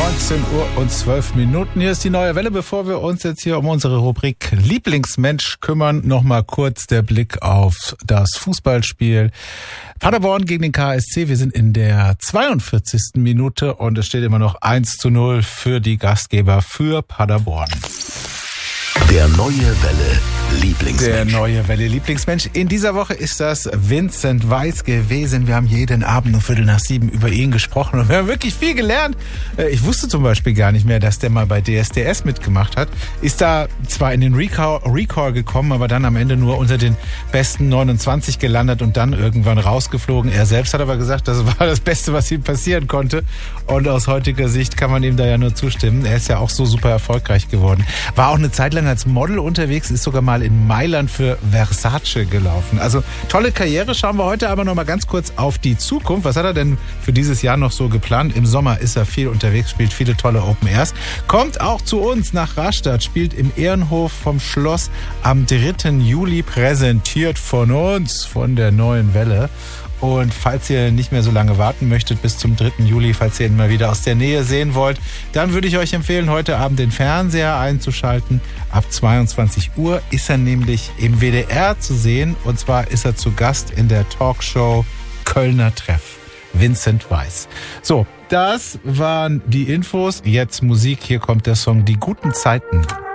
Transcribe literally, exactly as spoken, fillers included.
neunzehn Uhr und zwölf Minuten. Hier ist die neue Welle. Bevor wir uns jetzt hier um unsere Rubrik Lieblingsmensch kümmern, nochmal kurz der Blick auf das Fußballspiel. Paderborn gegen den K S C. Wir sind in der zweiundvierzigsten Minute und es steht immer noch eins zu null für die Gastgeber, für Paderborn. Der neue Welle Lieblingsmensch. Der neue Welle Lieblingsmensch. In dieser Woche ist das Vincent Weiss gewesen. Wir haben jeden Abend um Viertel nach sieben über ihn gesprochen und wir haben wirklich viel gelernt. Ich wusste zum Beispiel gar nicht mehr, dass der mal bei D S D S mitgemacht hat. Ist da zwar in den Recall, Recall gekommen, aber dann am Ende nur unter den besten neunundzwanzig gelandet und dann irgendwann rausgeflogen. Er selbst hat aber gesagt, das war das Beste, was ihm passieren konnte. Und aus heutiger Sicht kann man ihm da ja nur zustimmen. Er ist ja auch so super erfolgreich geworden. War auch eine Zeit lang als Model unterwegs, ist sogar mal in Mailand für Versace gelaufen. Also tolle Karriere. Schauen wir heute aber noch mal ganz kurz auf die Zukunft. Was hat er denn für dieses Jahr noch so geplant? Im Sommer ist er viel unterwegs, spielt viele tolle Open Airs. Kommt auch zu uns nach Rastatt, spielt im Ehrenhof vom Schloss am dritten Juli, präsentiert von uns, von der neuen Welle. Und falls ihr nicht mehr so lange warten möchtet bis zum dritten Juli, falls ihr ihn mal wieder aus der Nähe sehen wollt, dann würde ich euch empfehlen, heute Abend den Fernseher einzuschalten. Ab zweiundzwanzig Uhr ist er nämlich im W D R zu sehen. Und zwar ist er zu Gast in der Talkshow Kölner Treff. Vincent Weiss. So, das waren die Infos. Jetzt Musik. Hier kommt der Song Die guten Zeiten.